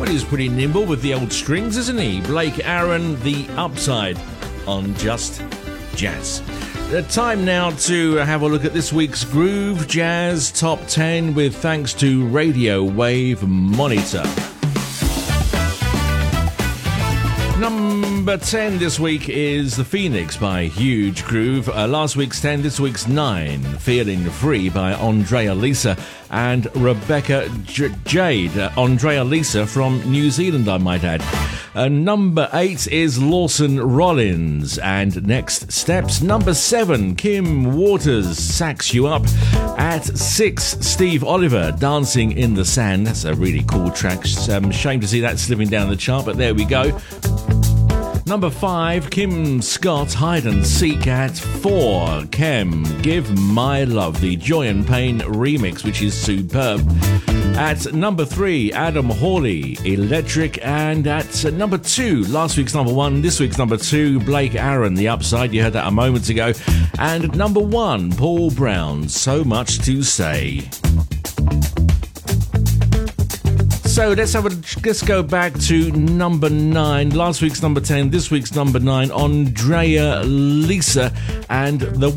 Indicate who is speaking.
Speaker 1: But he's pretty nimble with the old strings, isn't he? Blake Aaron, The Upside on Just Jazz. Time now to have a look at this week's Groove Jazz Top 10 with thanks to Radio Wave Monitor. Number 10 this week is The Phoenix by Huge Groove. Last week's 10, this week's 9, Feeling Free by Andrea Lisa and Rebecca Jade. Andrea Lisa from New Zealand, I might add. Number 8 is Lawson Rollins and Next Steps. Number 7, Kim Waters, Sax You Up. At 6, Steve Oliver, Dancing in the Sand. That's a really cool track. Shame to see that slipping down the chart, but there we go. Number 5, Kim Scott, Hide and Seek. At 4, Kem, Give My Love, the Joy and Pain remix, which is superb. At number 3, Adam Hawley, Electric. And at number 2, last week's number 1, this week's number 2, Blake Aaron, The Upside. You heard that a moment ago. And at number 1, Paul Brown, So Much to Say. So let's go back to number 9. Last week's number 10, this week's number 9, Andrea Lisa and The